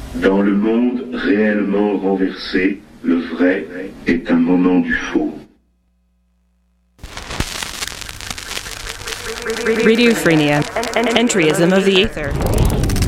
Dans le monde réellement renversé, le vrai est un moment du faux. Radiophrenia, entryism of the ether.